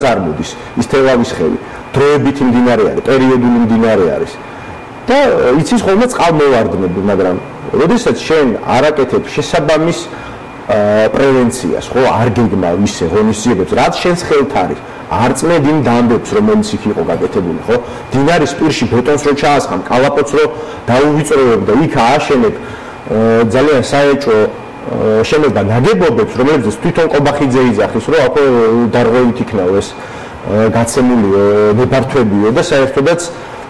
წარმოდის ის თელავის ხევი დროებითი მდინარე არის პერიოდული მდინარე არის და იცის ხოლმე წყალმოვარდნები მაგრამ როდესაც შენ არ აკეთებ შესაბამის პრევენციას ხო არ გეგმავ ისე ღონისძიებებს რაც შენს ხელთ არის არ წმედ იმ დამბებს რომელიც იქ იყო გაკეთებული ხო დინარის პირში ბეტონს რო ჩაასხამ კალაპოტს რო დაუვიწროვებ და იქ ააშენებ ძალიან საეჭვო შენობა ნაგებობებს რომლებზეც თვითონ ყობახიძე იძახის რომ აქ დარღვევით იქნაო ეს გაცემული ნებართვებიო და საერთოდაც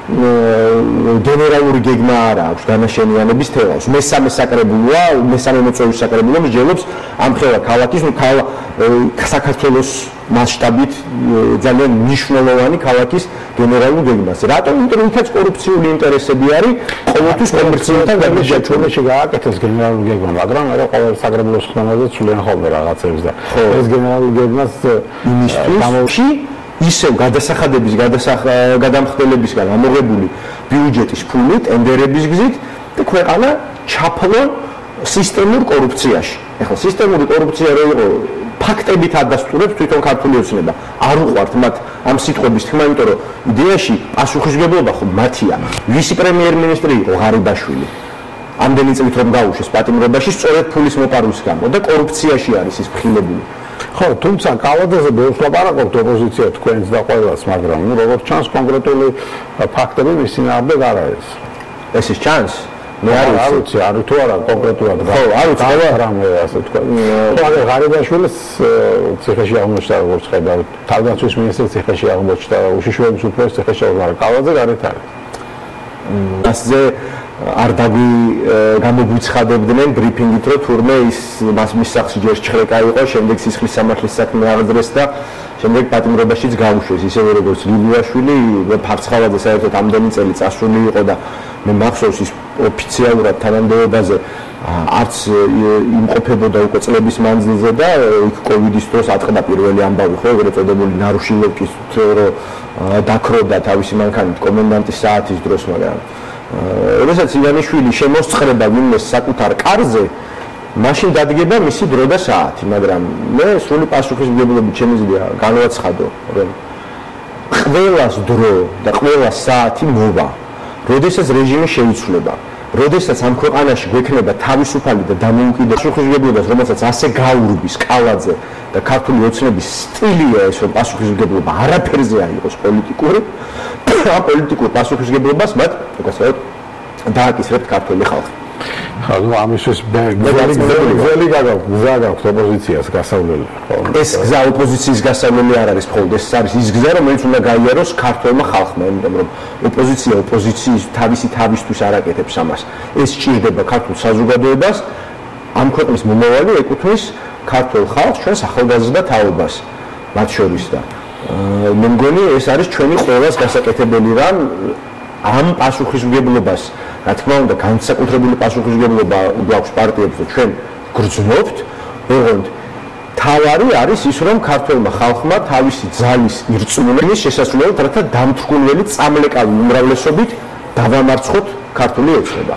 გენერალური გეგმა არ აქვს განაშენიანების თელავს მესამე საკრებულოა მესამე მოწვევის საკრებულო მსჯელობს ამ ხელა ქალაქის საქართველოს მასშტაბით ძალიან მნიშვნელოვანი ქალაქის გენერალურ გეგმას რატომ იმიტომ იქაც კორუფციული ინტერესები არის ყოველთვის კომერციულთან გადაჭრილებში გააკეთეს გენერალური გეგმა მაგრამ არა ყოველ საკრებულოს ხმაზე ცვლიან ხოლმე რაღაცებს და ეს გენერალური გეგმას იმისთვის ისევ გადასახადების გადამხდელებისგან ამოღებული ბიუჯეტის ფული ტენდერების გზით და ქვეყანა ჩაფლო სისტემურ კორუფციაში. ეხლა სისტემური კორუფცია რო იყო ფაქტებით ადასტურებს თვითონ ქართული ოცნება. არ უყვართ მათ ამ სიტყვების თქმა, იმიტომ რომ იდეაში პასუხისმგებლობა ხო მათია. ვისი პრემიერ-მინისტრი იყო ღარიბაშვილი. ამდენი წლით რომ გაუშვეს პატიმრობაში სწორედ ფულის მოპარვის გამო და კორუფციაში არის ის ფრხილებული. ხო, თუმცა კალადაზე ბევრს ლაპარაკობთ ოპოზიცია თქვენს და ყველას, მაგრამ ნუ როგორც ჩანს კონკრეტული ფაქტები მის წინააღმდეგ არ არის. ეს ის ჩანს? მე არ ვიცი, არ თუ არა კონკრეტულად. ხო, არ ვიცი, რამე ასე თქვა. ხო, აგერ ღარიბაშვილის ციხეში აღმოჩნდა როგორც ხედავთ, თავდაცვის მინისტრის ციხეში აღმოჩნდა, უშიშროების უფროს ციხეში აღმოჩნდა. კალადაზე გარეთ არის. ასე არ გამოგვიცხადებდნენ ბრიფინგით რომ თურმე ის მის სახლში ჯერ ჩხრეკა იყო, შემდეგ სისხლის სამართლის საქმე აღძრეს და შემდეგ პატიმრობაშიც გაუშვეს, ისევე როგორც ლილიაშვილი, ფარცხალაძე საერთოდ ამდენი წელი წასული იყო და მე მახსოვს ის ოფიციალურად თანამდებობაზე არც იმყოფებოდა უკვე წლების მანძილზე და იქ კოვიდის დროს ატყდა პირველი ამბავი ხო, ეგრეთ წოდებული ნარუშილოვკის რომ დაქროდა თავისი მანქანით კომენდანტის საათის დროს, მაგრამ როდესაც ივანიშვილი შემოსწრება ვინმეს საკუთარ კარზე, მაშინ დადგება მისი დრო და საათი, მაგრამ მე სრული პასუხისმგებლობით შემიძლია განვაცხადო, რომ ყველას დრო და ყველას საათი მოვა, როდესაც რეჟიმი შეიცვლება, როდესაც ამ ქვეყანაში გვექნება თავისუფალი და დამოუკიდებელი პასუხისმგებლობას, რომელსაც ასე გაურბის კალაძე და ქართული ოცნების სტილია ეს, რომ პასუხისმგებლობა არაფერზე არ იყოს პოლიტიკური, ამ პოლიტიკურ პასუხისმგებლობას მათ უკაცრავად დააკისრებთ ქართული ხალხი. ხო, ამისთვის გზელი გაქვთ ოპოზიციას გასავლელი. ეს გზა ოპოზიციის გასავლელი არ არის მხოლოდ, ეს არის ის გზა, რომელიც უნდა გაიაროს ქართულმა ხალხმა, იმიტომ რომ ოპოზიცია ოპოზიციის თავისთვის არ აკეთებს ამას. ეს სჭირდება ქართულ საზოგადოებას, ამ ქვეყნის მომავალი ეკუთვნის ქართულ ხალხს, ჩვენს ახალგაზრდა თაობას მათ შორის და მე მგონი ეს არის ჩვენი ყველას გასაკეთებელი რამ ამ პასუხისმგებლობას რა თქმა უნდა განსაკუთრებული პასუხისმგებლობა გვაქვს პარტიებს და ჩვენ გრძნობთ ოღონდ თავარი არის ის რომ ქართულმა ხალხმა თავისი ძალის ირწმუნის შესაძლებლად რათა დამთრგუნველი წამლეკავი უმრავლესობით დავამარცხოთ ქართული ოცნება.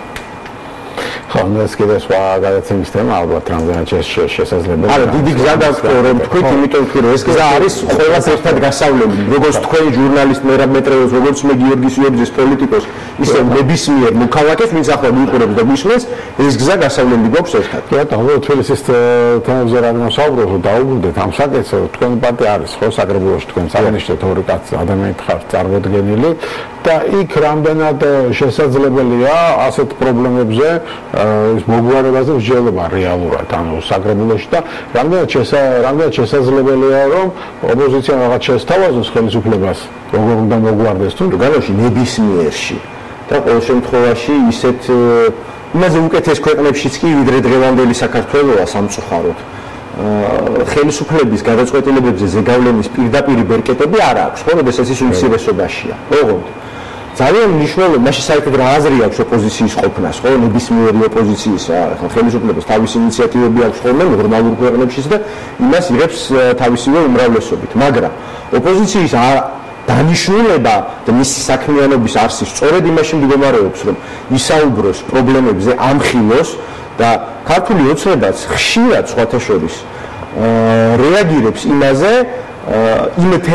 ხო, ეს კიდე სხვა გადაცემის თემა ალბათ რამდენად შესაძლებელია. არა, დიდი გზა გაქვთ რომ თქვით, იმიტომ რომ ეს გზა არის ყველას ერთად გასავლელი. როგორც თქვენი ჟურნალისტ მერაბ მეტრეოს, როგორც მე გიორგის იობძის პოლიტიკოს, ისე ნებისმიერ მოქალაქეს, ვინც ახლა მიუყურებს და მისმენს, ეს გზა გასავლელი გვაქვს ერთად. რატომ თბილისის თემებზე რა მოსაუბრობთ, დაუბრუნდეთ ამ საკითხს, თქვენი პარტია არის ხო საკრებულოში, თქვენ აღნიშნეთ ორი კაცი ადამიანით ხართ წარმოდგენილი და იქ რამდენად შესაძლებელია ასეთ პრობლემებზე ის მოგვარებაზე მსჯელობა რეალურად ანუ საკრებულოში და რამდენად შესაძლებელია რომ ოპოზიცია რაღაც შესთავაზოს ხელისუფლებას როგორ უნდა მოგვარდეს თუ განაში ნებისმიერში და ყოველ შემთხვევაში ისეთ იმაზე უკეთეს ქვეყნებშიც კი ვიდრე დღევანდელი საქართველოა სამწუხაროდ ხელისუფლების გადაწყვეტილებებზე ზეგავლენის პირდაპირი ბერკეტები არ აქვს ხო როდესაც ის უმცირესობაშია ოღონდ ძალიან მნიშვნელოვანი მაშინ საერთოდ რა აზრი აქვს ოპოზიციის ყოფნას ხო ნებისმიერი ოპოზიციის ახლა ხელისუფლებას თავისი ინიციატივები აქვს ხოლმე ნორმალურ ქვეყნებშიც და იმას იღებს თავისივე უმრავლესობით მაგრამ ოპოზიციის დანიშნულება და მისი საქმიანობის არსი სწორედ იმაში მდგომარეობს რომ ისაუბროს პრობლემებზე ამხილოს და ქართული ოცნებაც ხშირად სხვათა შორის რეაგირებს იმაზე იმ